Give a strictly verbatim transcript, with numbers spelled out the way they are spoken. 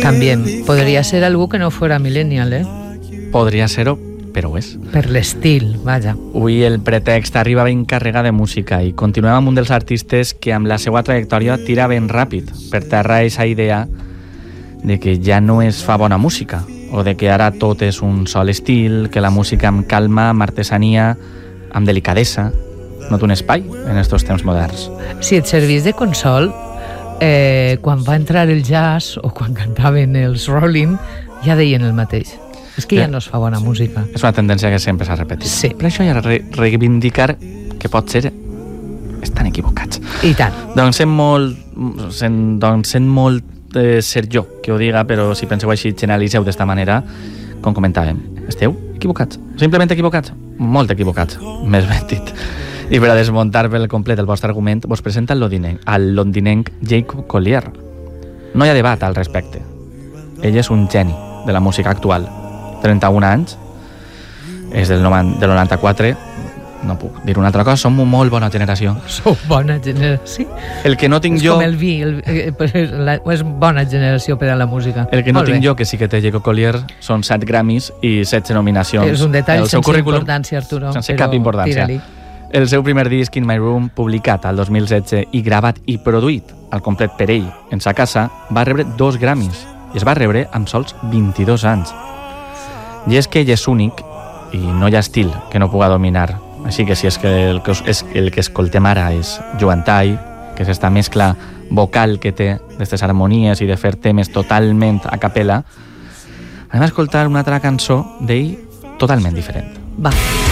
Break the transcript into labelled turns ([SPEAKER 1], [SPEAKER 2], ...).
[SPEAKER 1] También podría ser algo que no fuera millennial, ¿eh?
[SPEAKER 2] Podria ser-ho, però ho és.
[SPEAKER 1] Per l'estil, vaja.
[SPEAKER 2] Avui el pretext arriba ben carregat de música i continuem amb un dels artistes que amb la seva trajectòria tira ben ràpid per terra aquesta idea de que ja no es fa bona música o de que ara tot és un sol estil, que la música amb calma, amb artesania, amb delicadesa, no té un espai en estos temps moderns.
[SPEAKER 1] Si et servís de consol, eh, quan va entrar el jazz o quan cantaven els Rolling, ja deien el mateix. És que ja no es fa bona música.
[SPEAKER 2] És una tendència que sempre s'ha repetit.
[SPEAKER 1] Sí.
[SPEAKER 2] Per això hi ha de re reivindicar que pot ser estan equivocats.
[SPEAKER 1] I tant.
[SPEAKER 2] Doncs sent molt, sent, doncs sent molt eh, ser jo que ho diga, però si penseu així, generalitzeu d'esta manera, com comentàvem, esteu equivocats. Simplement equivocats. Molt equivocats, més ben dit. I per a desmuntar per complet el vostre argument, vos presenta el londinenc, el londinenc Jacob Collier. No hi ha debat al respecte. Ell és un geni de la música actual. trenta-un anys, és del, del noranta-quatre, no puc dir una altra cosa, som una molt bona generació.
[SPEAKER 1] Sou bona generació.
[SPEAKER 2] El que no tinc
[SPEAKER 1] és
[SPEAKER 2] jo...
[SPEAKER 1] És com el vi, el, eh, la, és bona generació per a la música.
[SPEAKER 2] El que no
[SPEAKER 1] molt
[SPEAKER 2] tinc
[SPEAKER 1] bé.
[SPEAKER 2] jo, que sí que té Jacob Collier, són set Grammys i setze nominacions.
[SPEAKER 1] És un detall
[SPEAKER 2] el seu
[SPEAKER 1] sense
[SPEAKER 2] currículum,
[SPEAKER 1] importància, Arturo.
[SPEAKER 2] sense cap importància. El seu primer disc, In My Room, publicat al dos mil setze i gravat i produït al complet per ell en sa casa, va rebre dos Grammys i es va rebre amb sols vint-i-dos anys. I és que ell és únic i no hi ha estil que no puga dominar. Així que si és que el que, és el que escoltem ara és Joantai, que és esta mescla vocal que té d'aquestes harmonies i de fer temes totalment a capella, anem a escoltar una altra cançó d'ell totalment diferent.
[SPEAKER 1] Va.